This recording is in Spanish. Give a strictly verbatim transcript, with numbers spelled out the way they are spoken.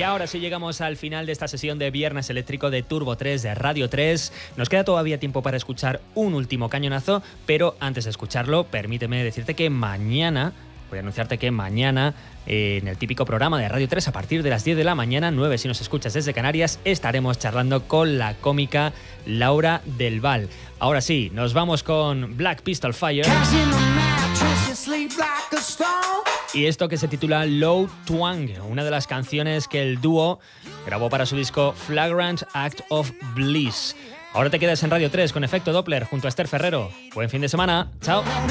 ahora sí llegamos al final de esta sesión de Viernes Eléctrico de Turbo tres de Radio tres. Nos queda todavía tiempo para escuchar un último cañonazo, pero antes de escucharlo, permíteme decirte que mañana, voy a anunciarte que mañana, eh, en el típico programa de Radio tres, a partir de las diez de la mañana, nueve si nos escuchas desde Canarias, estaremos charlando con la cómica Laura Del Val. Ahora sí, nos vamos con Black Pistol Fire y esto que se titula Low Twang, una de las canciones que el dúo grabó para su disco Flagrant Act of Bliss. Ahora te quedas en Radio tres con Efecto Doppler junto a Esther Ferrero. Buen fin de semana. Chao.